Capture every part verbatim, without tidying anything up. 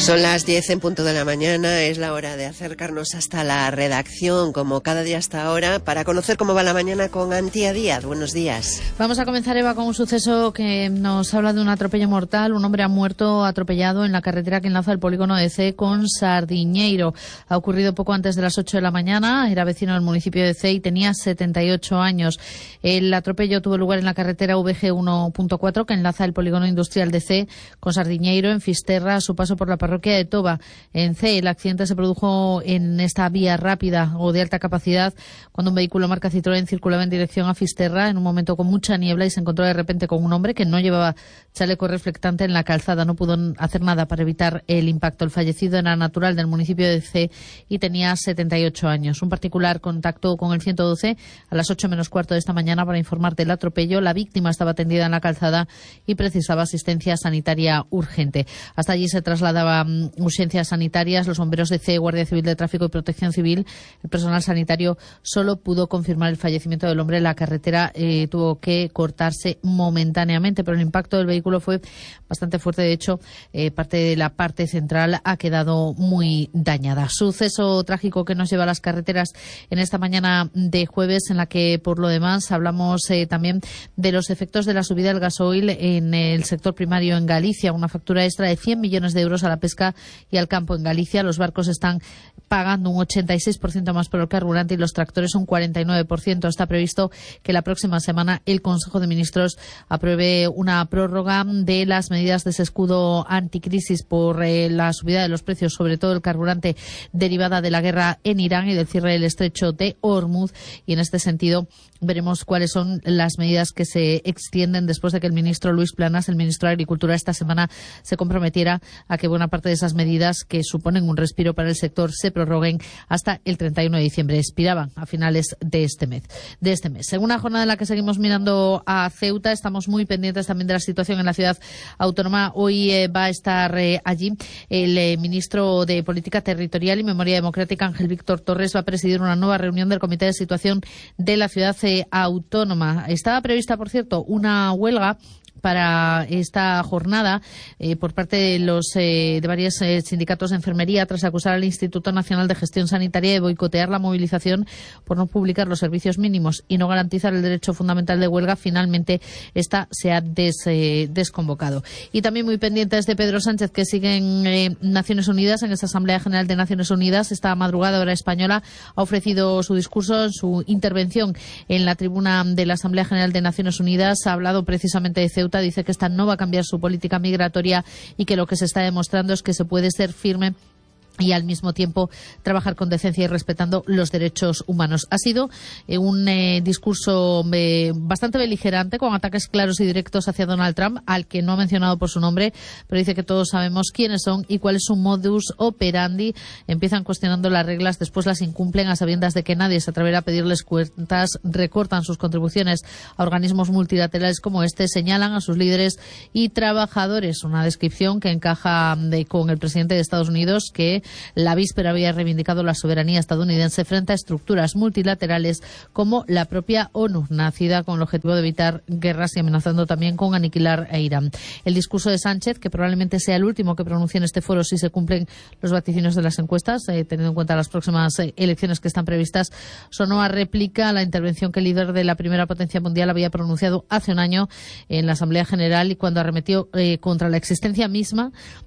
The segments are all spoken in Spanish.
Son las diez en punto de la mañana, es la hora de acercarnos hasta la redacción, como cada día hasta ahora, para conocer cómo va la mañana con Antía Díaz. Buenos días. Vamos a comenzar, Eva, con un suceso que nos habla de un atropello mortal. Un hombre ha muerto atropellado en la carretera que enlaza el polígono de Cee con Sardiñeiro. Ha ocurrido poco antes de las ocho de la mañana, era vecino del municipio de Cee y tenía setenta y ocho años. El atropello tuvo lugar en la carretera V G uno punto cuatro que enlaza el polígono industrial de Cee con Sardiñeiro, en Fisterra, a su paso por la parroquia de Toba, en Cee. El accidente se produjo en esta vía rápida o de alta capacidad cuando un vehículo marca Citroën circulaba en dirección a Fisterra en un momento con mucha niebla y se encontró de repente con un hombre que no llevaba chaleco reflectante en la calzada. No pudo hacer nada para evitar el impacto. El fallecido era natural del municipio de Cee y tenía setenta y ocho años. Un particular contactó con el ciento doce a las ocho menos cuarto de esta mañana para informar del atropello. La víctima estaba tendida en la calzada y precisaba asistencia sanitaria urgente. Hasta allí se trasladaba urgencias sanitarias, los bomberos de Cee, Guardia Civil de Tráfico y Protección Civil. El personal sanitario solo pudo confirmar el fallecimiento del hombre. La carretera eh, tuvo que cortarse momentáneamente, pero el impacto del vehículo fue bastante fuerte. De hecho, eh, parte de la parte central ha quedado muy dañada. Suceso trágico que nos lleva a las carreteras en esta mañana de jueves, en la que, por lo demás, hablamos eh, también de los efectos de la subida del gasoil en el sector primario en Galicia. Una factura extra de cien millones de euros a la pesca y al campo en Galicia. Los barcos están pagando un ochenta y seis por ciento más por el carburante y los tractores un cuarenta y nueve por ciento. Está previsto que la próxima semana el Consejo de Ministros apruebe una prórroga de las medidas de ese escudo anticrisis por eh, la subida de los precios, sobre todo el carburante, derivada de la guerra en Irán y del cierre del estrecho de Hormuz. Y en este sentido veremos cuáles son las medidas que se extienden después de que el ministro Luis Planas, el ministro de Agricultura, esta semana se comprometiera a que buena parte de esas medidas que suponen un respiro para el sector se prorroguen hasta el treinta y uno de diciembre. Expiraban a finales de este mes. De este mes. En una jornada en la que seguimos mirando a Ceuta, estamos muy pendientes también de la situación en la ciudad autónoma. Hoy eh, va a estar eh, allí el eh, ministro de Política Territorial y Memoria Democrática, Ángel Víctor Torres. Va a presidir una nueva reunión del Comité de Situación de la ciudad eh, autónoma. Estaba prevista, por cierto, una huelga para esta jornada eh, por parte de los eh, de varios eh, sindicatos de enfermería tras acusar al Instituto Nacional de Gestión Sanitaria de boicotear la movilización por no publicar los servicios mínimos y no garantizar el derecho fundamental de huelga. Finalmente esta se ha des, eh, desconvocado. Y también muy pendientes de Pedro Sánchez, que sigue en eh, Naciones Unidas, en esta Asamblea General de Naciones Unidas. Esta madrugada, hora española, ha ofrecido su discurso, su intervención en la tribuna de la Asamblea General de Naciones Unidas. Ha hablado precisamente de Ceuta. Dice que esta no va a cambiar su política migratoria y que lo que se está demostrando es que se puede ser firme y al mismo tiempo trabajar con decencia y respetando los derechos humanos. Ha sido eh, un eh, discurso eh, bastante beligerante, con ataques claros y directos hacia Donald Trump, al que no ha mencionado por su nombre, pero dice que todos sabemos quiénes son y cuál es su modus operandi. Empiezan cuestionando las reglas, después las incumplen a sabiendas de que nadie se atreverá a pedirles cuentas, recortan sus contribuciones a organismos multilaterales como este, señalan a sus líderes y trabajadores. Una descripción que encaja de, con el presidente de Estados Unidos, que la víspera había reivindicado la soberanía estadounidense frente a estructuras multilaterales como la propia ONU, nacida con el objetivo de evitar guerras y amenazando también con aniquilar a Irán. El discurso de Sánchez, que probablemente sea el último que pronuncie en este foro si se cumplen los vaticinios de las encuestas, eh, teniendo en cuenta las próximas eh, elecciones que están previstas, sonó a réplica a la intervención que el líder de la primera potencia mundial había pronunciado hace un año en la Asamblea General y cuando arremetió eh, contra la existencia misma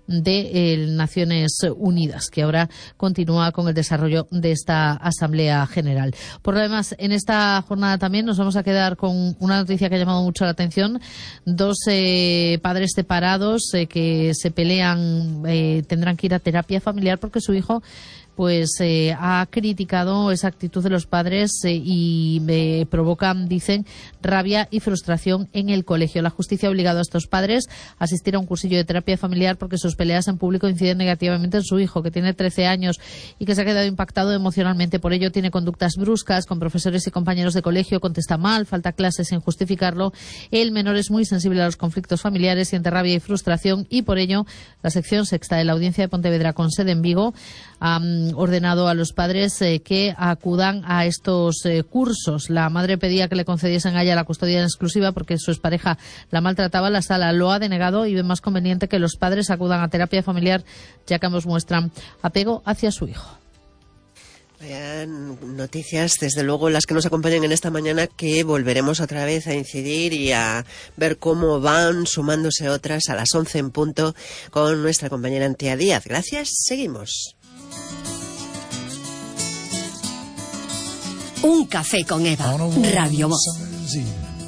de eh, Naciones Unidas, que ahora continúa con el desarrollo de esta Asamblea General. Por lo demás, en esta jornada también nos vamos a quedar con una noticia que ha llamado mucho la atención. Dos eh, padres separados eh, que se pelean eh, tendrán que ir a terapia familiar porque su hijo pues eh, ha criticado esa actitud de los padres eh, y eh, provocan, dicen, rabia y frustración en el colegio. La justicia ha obligado a estos padres a asistir a un cursillo de terapia familiar porque sus peleas en público inciden negativamente en su hijo, que tiene trece años y que se ha quedado impactado emocionalmente. Por ello tiene conductas bruscas con profesores y compañeros de colegio, contesta mal, falta clases sin justificarlo. El menor es muy sensible a los conflictos familiares, siente rabia y frustración y por ello la sección sexta de la Audiencia de Pontevedra, con sede en Vigo, um, ordenado a los padres eh, que acudan a estos eh, cursos. La madre pedía que le concediesen a ella la custodia en exclusiva porque su expareja la maltrataba. La sala lo ha denegado y ve más conveniente que los padres acudan a terapia familiar, ya que ambos muestran apego hacia su hijo. Vean noticias, desde luego, las que nos acompañan en esta mañana, que volveremos otra vez a incidir y a ver cómo van sumándose otras a las once en punto con nuestra compañera Antía Díaz. Gracias, seguimos. Un café con Eva, Radio Voz.